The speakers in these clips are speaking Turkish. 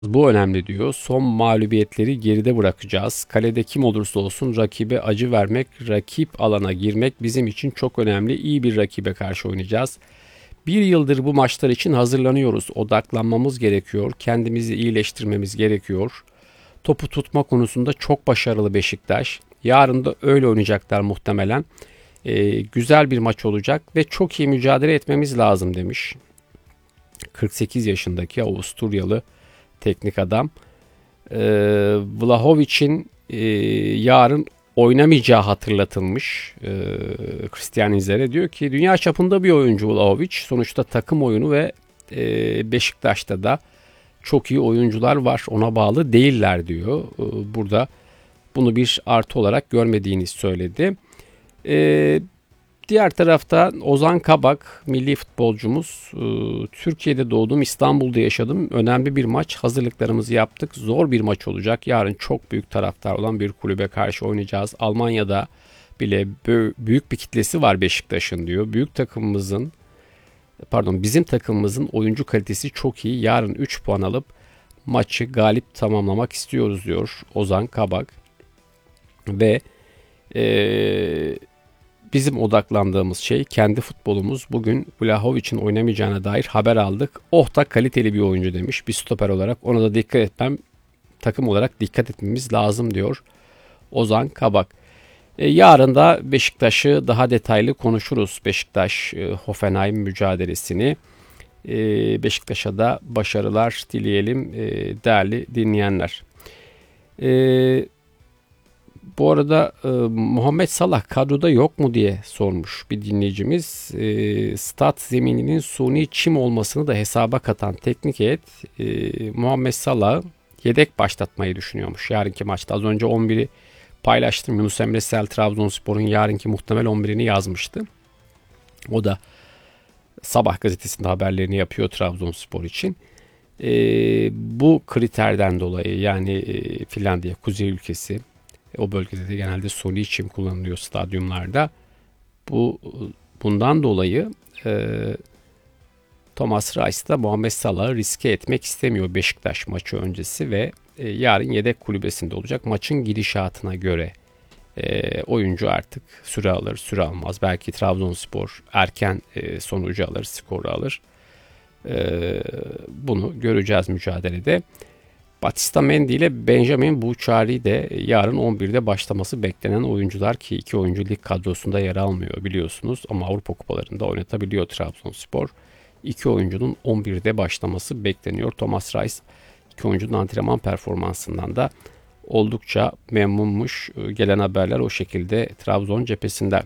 Bu önemli diyor. Son mağlubiyetleri geride bırakacağız. Kalede kim olursa olsun rakibe acı vermek, rakip alana girmek bizim için çok önemli. İyi bir rakibe karşı oynayacağız. Bir yıldır bu maçlar için hazırlanıyoruz. Odaklanmamız gerekiyor. Kendimizi iyileştirmemiz gerekiyor. Topu tutma konusunda çok başarılı Beşiktaş. Yarın da öyle oynayacaklar muhtemelen. Güzel bir maç olacak ve çok iyi mücadele etmemiz lazım demiş. 48 yaşındaki Avusturyalı teknik adam. Vlahovic'in yarın oynamayacağı hatırlatılmış. Christian İzler'e diyor ki dünya çapında bir oyuncu Vlahovic. Sonuçta takım oyunu ve Beşiktaş'ta da çok iyi oyuncular var. Ona bağlı değiller diyor. Burada bunu bir artı olarak görmediğini söyledi. Diğer tarafta Ozan Kabak, milli futbolcumuz. Türkiye'de doğdum, İstanbul'da yaşadım. Önemli bir maç. Hazırlıklarımızı yaptık. Zor bir maç olacak. Yarın çok büyük taraftar olan bir kulübe karşı oynayacağız. Almanya'da bile büyük bir kitlesi var Beşiktaş'ın diyor. Bizim takımımızın oyuncu kalitesi çok iyi. Yarın 3 puan alıp maçı galip tamamlamak istiyoruz diyor Ozan Kabak. Ve bizim odaklandığımız şey kendi futbolumuz. Bugün Vlahovic'in oynamayacağına dair haber aldık. Oh da kaliteli bir oyuncu demiş bir stoper olarak. Ona da takım olarak dikkat etmemiz lazım diyor Ozan Kabak. Yarın da Beşiktaş'ı daha detaylı konuşuruz. Beşiktaş Hoffenheim mücadelesini. Beşiktaş'a da başarılar dileyelim değerli dinleyenler. Bu arada Muhammed Salah kadroda yok mu diye sormuş bir dinleyicimiz. Stat zemininin suni çim olmasını da hesaba katan teknik heyet Muhammed Salah'ı yedek başlatmayı düşünüyormuş. Yarınki maçta az önce 11'i paylaştım. Yunus Emre Sel Trabzonspor'un yarınki muhtemel 11'ini yazmıştı. O da Sabah gazetesinde haberlerini yapıyor Trabzonspor için. Bu kriterden dolayı yani Finlandiya, kuzey ülkesi, o bölgede de genelde suni çim kullanılıyor stadyumlarda. Bundan dolayı Thomas Reis da Muhammed Salah'ı riske etmek istemiyor Beşiktaş maçı öncesi ve yarın yedek kulübesinde olacak. Maçın gidişatına göre oyuncu artık süre alır, süre almaz. Belki Trabzonspor erken sonucu alır, skoru alır. Bunu göreceğiz mücadelede. Batista Mendy ile Benjamin Buçari de yarın 11'de başlaması beklenen oyuncular ki iki oyuncu lig kadrosunda yer almıyor biliyorsunuz ama Avrupa kupalarında oynatabiliyor Trabzonspor. İki oyuncunun 11'de başlaması bekleniyor. Thomas Reis iki oyuncunun antrenman performansından da oldukça memnunmuş. Gelen haberler o şekilde Trabzon cephesinden.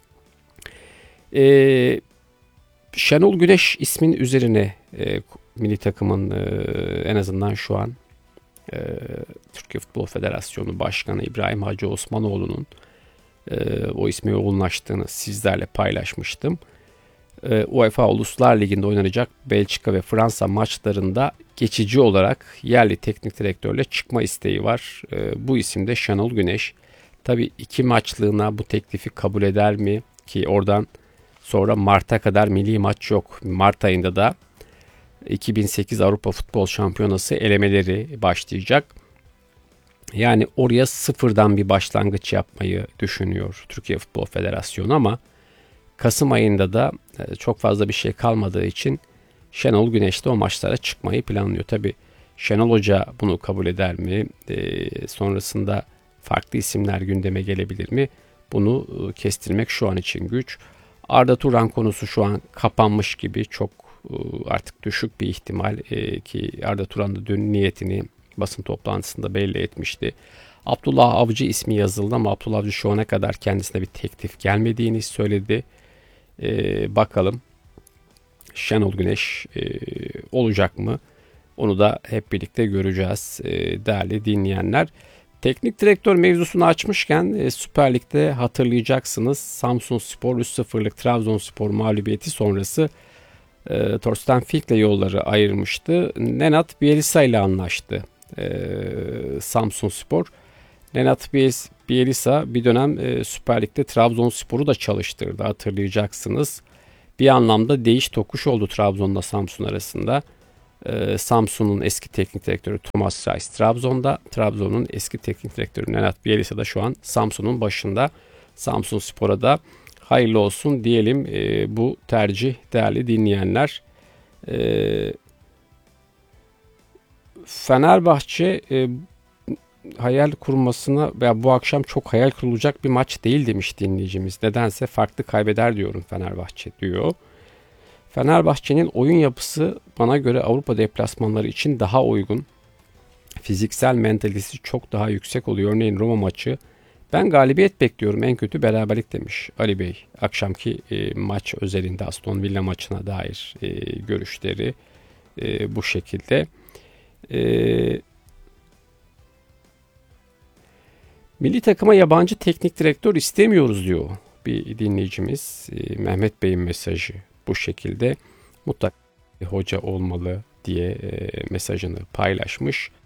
Şenol Güneş ismin üzerine milli takımın en azından şu an Türkiye Futbol Federasyonu Başkanı İbrahim Hacı Osmanoğlu'nun o isme yoğunlaştığını sizlerle paylaşmıştım. UEFA Uluslar Ligi'nde oynanacak Belçika ve Fransa maçlarında geçici olarak yerli teknik direktörle çıkma isteği var. Bu isim de Şenol Güneş. Tabii 2 maçlığına bu teklifi kabul eder mi? Ki oradan sonra Mart'a kadar milli maç yok. Mart ayında da 2008 Avrupa Futbol Şampiyonası elemeleri başlayacak. Yani oraya sıfırdan bir başlangıç yapmayı düşünüyor Türkiye Futbol Federasyonu ama Kasım ayında da çok fazla bir şey kalmadığı için Şenol Güneş de o maçlara çıkmayı planlıyor. Tabii Şenol Hoca bunu kabul eder mi? Sonrasında farklı isimler gündeme gelebilir mi? Bunu kestirmek şu an için güç. Arda Turan konusu şu an kapanmış gibi çok artık düşük bir ihtimal ki Arda Turan da dün niyetini basın toplantısında belli etmişti. Abdullah Avcı ismi yazıldı ama Abdullah Avcı şu ana kadar kendisine bir teklif gelmediğini söyledi. Bakalım Şenol Güneş olacak mı? Onu da hep birlikte göreceğiz değerli dinleyenler. Teknik direktör mevzusunu açmışken Süper Lig'de hatırlayacaksınız Samsunspor 3-0'lık Trabzonspor mağlubiyeti sonrası Torsten Fink'le yolları ayırmıştı. Nenad Bielsa ile anlaştı Samsunspor. Nenad Bielsa bir dönem Süper Lig'de Trabzonspor'u da çalıştırdı hatırlayacaksınız. Bir anlamda değiş tokuş oldu Trabzon'la Samsun arasında. Samsun'un eski teknik direktörü Thomas Reis Trabzon'da. Trabzon'un eski teknik direktörü Nenad Bielsa da şu an Samsun'un başında. Samsunspor'a da hayırlı olsun diyelim bu tercih değerli dinleyenler. Fenerbahçe hayal kurmasına veya bu akşam çok hayal kurulacak bir maç değil demiş dinleyicimiz. Nedense farklı kaybeder diyorum Fenerbahçe diyor. Fenerbahçe'nin oyun yapısı bana göre Avrupa deplasmanları için daha uygun. Fiziksel mentalitesi çok daha yüksek oluyor. Örneğin Roma maçı. Ben galibiyet bekliyorum, en kötü beraberlik demiş Ali Bey. Akşamki maç özelinde Aston Villa maçına dair görüşleri bu şekilde. Milli takıma yabancı teknik direktör istemiyoruz diyor bir dinleyicimiz. Mehmet Bey'in mesajı bu şekilde. Mutlaka hoca olmalı diye mesajını paylaşmış.